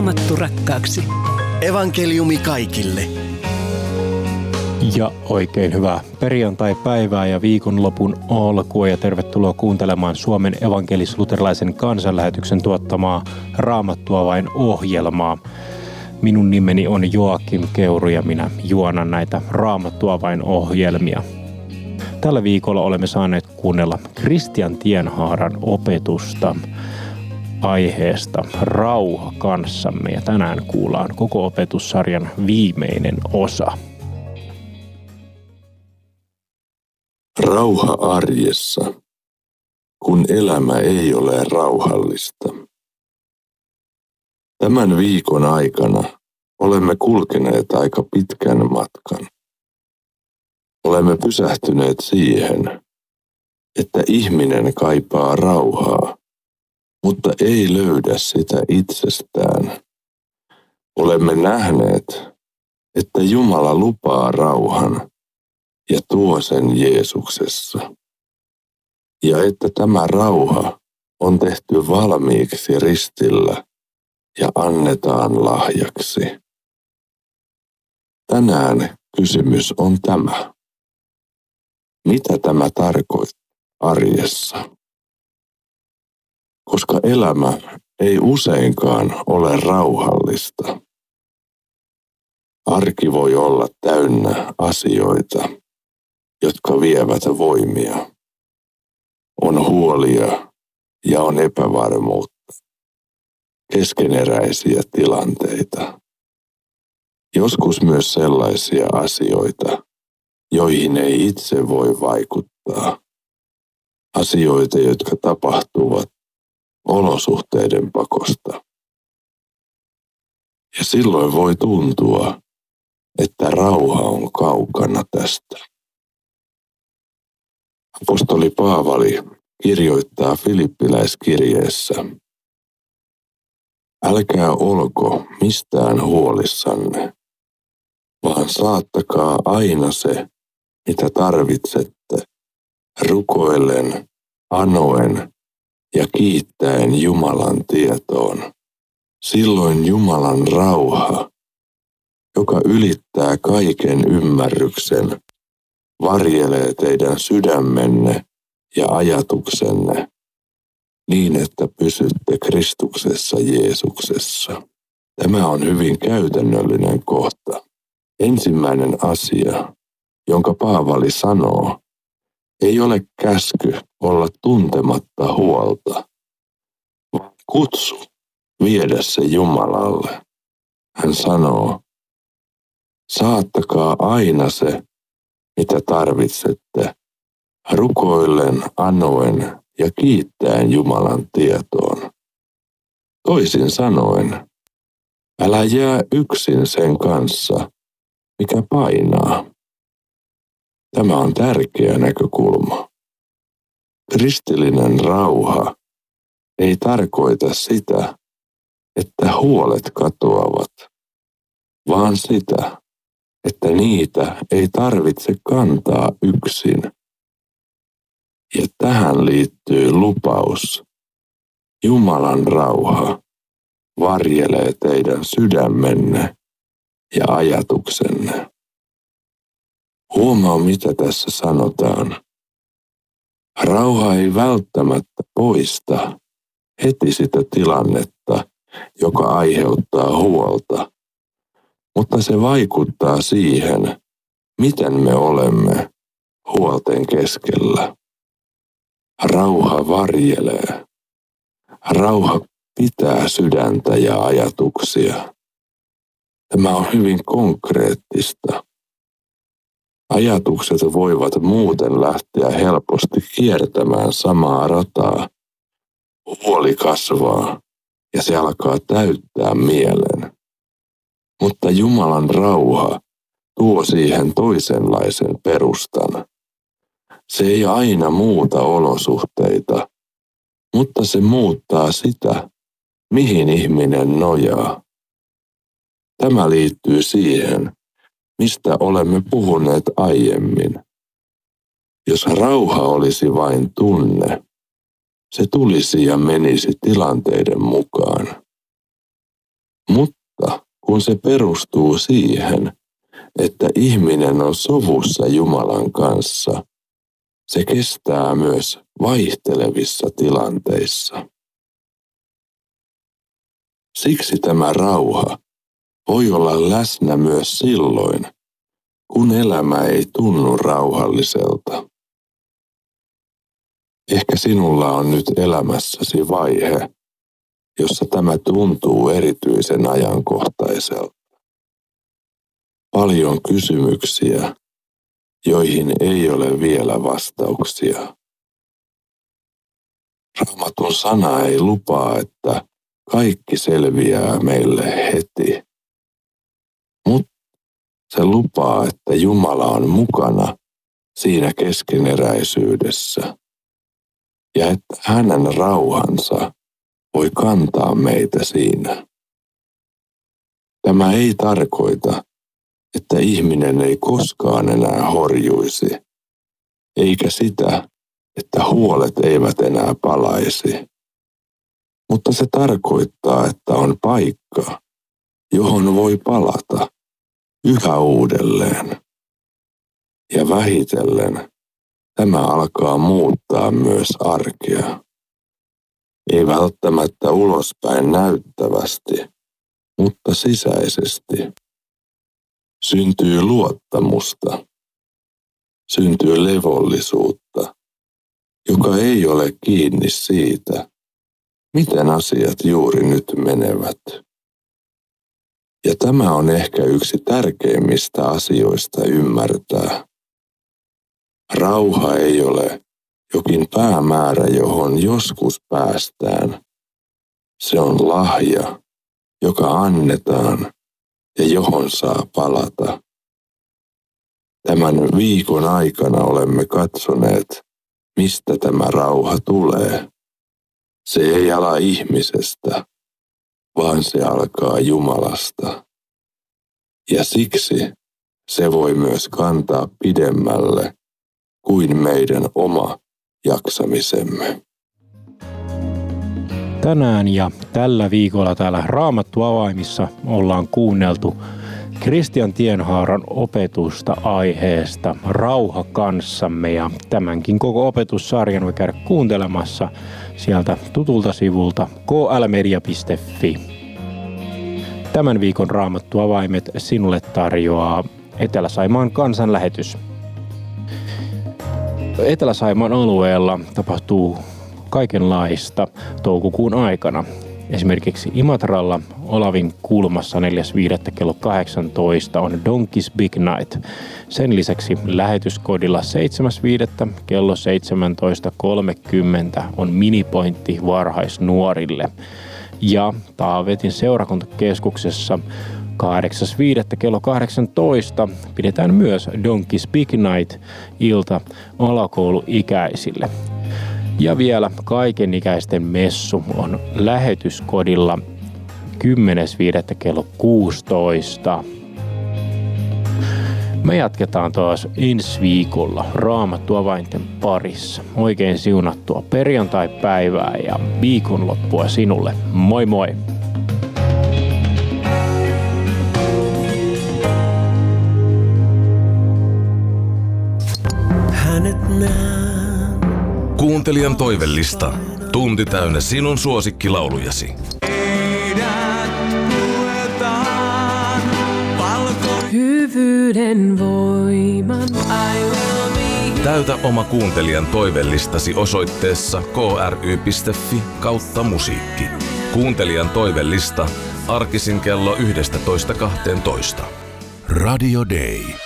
Raamattu rakkaaksi. Evankeliumi kaikille. Ja oikein hyvää perjantai-päivää ja viikonlopun alkua ja tervetuloa kuuntelemaan Suomen evankelis-luterilaisen kansanlähetyksen tuottamaa Raamattua vain -ohjelmaa. Minun nimeni on Joakim Keuru ja minä juonan näitä Raamattua vain -ohjelmia. Tällä viikolla olemme saaneet kuunnella Kristian Tienhaaran opetusta aiheesta Rauha kanssamme ja tänään kuullaan koko opetussarjan viimeinen osa. Rauha arjessa, kun elämä ei ole rauhallista. Tämän viikon aikana olemme kulkeneet aika pitkän matkan. Olemme pysähtyneet siihen, että ihminen kaipaa rauhaa, mutta ei löydä sitä itsestään. Olemme nähneet, että Jumala lupaa rauhan ja tuo sen Jeesuksessa. Ja että tämä rauha on tehty valmiiksi ristillä ja annetaan lahjaksi. Tänään kysymys on tämä. Mitä tämä tarkoittaa arjessa? Koska elämä ei useinkaan ole rauhallista. Arki voi olla täynnä asioita, jotka vievät voimia. On huolia ja on epävarmuutta, keskeneräisiä tilanteita. Joskus myös sellaisia asioita, joihin ei itse voi vaikuttaa. Asioita, jotka tapahtuvat olosuhteiden pakosta. Ja silloin voi tuntua, että rauha on kaukana tästä. Apostoli Paavali kirjoittaa Filippiläiskirjeessä: älkää olko mistään huolissanne, vaan saattakaa aina se, mitä tarvitsette, rukoillen, anoen ja kiittäen Jumalan tietoon. Silloin Jumalan rauha, joka ylittää kaiken ymmärryksen, varjelee teidän sydämenne ja ajatuksenne niin, että pysytte Kristuksessa Jeesuksessa. Tämä on hyvin käytännöllinen kohta. Ensimmäinen asia, jonka Paavali sanoo, ei ole käsky olla tuntematta huolta, vaan kutsu viedä se Jumalalle. Hän sanoo, saattakaa aina se, mitä tarvitsette, rukoillen, anoen ja kiittäen Jumalan tietoon. Toisin sanoen, älä jää yksin sen kanssa, mikä painaa. Tämä on tärkeä näkökulma. Kristillinen rauha ei tarkoita sitä, että huolet katoavat, vaan sitä, että niitä ei tarvitse kantaa yksin. Ja tähän liittyy lupaus. Jumalan rauha varjelee teidän sydämenne ja ajatuksenne. Huomaa, mitä tässä sanotaan. Rauha ei välttämättä poista heti sitä tilannetta, joka aiheuttaa huolta, mutta se vaikuttaa siihen, miten me olemme huolten keskellä. Rauha varjelee. Rauha pitää sydäntä ja ajatuksia. Tämä on hyvin konkreettista. Ajatukset voivat muuten lähteä helposti kiertämään samaa rataa. Huoli kasvaa ja se alkaa täyttää mielen. Mutta Jumalan rauha tuo siihen toisenlaisen perustan. Se ei aina muuta olosuhteita, mutta se muuttaa sitä, mihin ihminen nojaa. Tämä liittyy siihen, mistä olemme puhuneet aiemmin. Jos rauha olisi vain tunne, se tulisi ja menisi tilanteiden mukaan. kun se perustuu siihen, että ihminen on sovussa Jumalan kanssa, se kestää myös vaihtelevissa tilanteissa. Siksi tämä rauha voi olla läsnä myös silloin, kun elämä ei tunnu rauhalliselta. Ehkä sinulla on nyt elämässäsi vaihe, jossa tämä tuntuu erityisen ajankohtaiselta. Paljon kysymyksiä, joihin ei ole vielä vastauksia. Raamatun sana ei lupaa, että kaikki selviää meille heti, mutta se lupaa, että Jumala on mukana siinä keskeneräisyydessä ja että hänen rauhansa voi kantaa meitä siinä. Tämä ei tarkoita, että ihminen ei koskaan enää horjuisi, eikä sitä, että huolet eivät enää palaisi. Mutta se tarkoittaa, että on paikka, johon voi palata yhä uudelleen. Ja vähitellen tämä alkaa muuttaa myös arkea. Ei välttämättä ulospäin näyttävästi, mutta sisäisesti. Syntyy luottamusta, syntyy levollisuutta, joka ei ole kiinni siitä, miten asiat juuri nyt menevät. Ja tämä on ehkä yksi tärkeimmistä asioista ymmärtää. Rauha ei ole jokin päämäärä, johon joskus päästään. Se on lahja, joka annetaan ja johon saa palata. Tämän viikon aikana olemme katsoneet, mistä tämä rauha tulee. Se ei ala ihmisestä, vaan se alkaa Jumalasta. Ja siksi se voi myös kantaa pidemmälle kuin meidän oma jaksamisemme. Tänään ja tällä viikolla täällä Raamattu avaimissa ollaan kuunneltu Kristian Tienhaaran opetusta aiheesta Rauha kanssamme, ja tämänkin koko opetussarjan voi käydä kuuntelemassa sieltä tutulta sivulta klmedia.fi. Tämän viikon Raamattu avaimet sinulle tarjoaa Etelä-Saimaan kansanlähetys. Etelä-Saimaan alueella tapahtuu kaikenlaista toukokuun aikana. Esimerkiksi Imatralla Olavin kulmassa 4.5. kello 18 on Donkey's Big Night. Sen lisäksi lähetyskodilla 7.5. kello 17.30 on minipointti varhaisnuorille. Ja Taavetin seurakuntakeskuksessa 8.5. kello 18 pidetään myös Donkey's Big Night -ilta alakouluikäisille. Ja vielä kaikenikäisten messu on lähetyskodilla 10.5. kello 16. Me jatketaan taas ensi viikolla Raamattu avainten parissa. Oikein siunattua perjantai-päivää ja viikonloppua sinulle. Moi moi! Kuuntelijan toivellista. Tunti täynnä sinun suosikkilaulujasi. Hyvyyden voiman. Täytä oma kuuntelijan toivellistasi osoitteessa kry.fi/musiikki. Kuuntelijan toivellista arkisin kello 11.12. Radio Day.